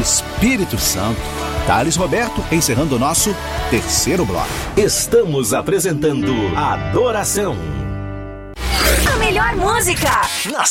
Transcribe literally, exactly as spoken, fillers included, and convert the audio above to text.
Espírito Santo. Thales Roberto, encerrando o nosso terceiro bloco. Estamos apresentando Adoração. A melhor música na